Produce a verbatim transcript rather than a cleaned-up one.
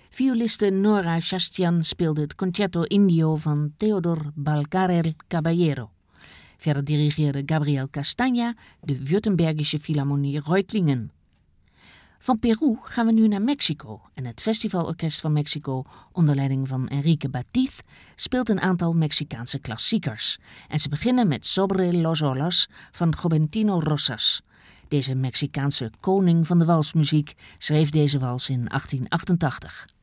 Violiste Nora Shastian speelde het Concerto Indio van Theodor Balcarel Caballero. Verder dirigeerde Gabriel Castagna de Württembergische Philharmonie Reutlingen. Van Peru gaan we nu naar Mexico en het Festivalorkest van Mexico onder leiding van Enrique Batiz speelt een aantal Mexicaanse klassiekers. En ze beginnen met Sobre los olas van Juventino Rosas. Deze Mexicaanse koning van de walsmuziek schreef deze wals in achttien achtentachtig.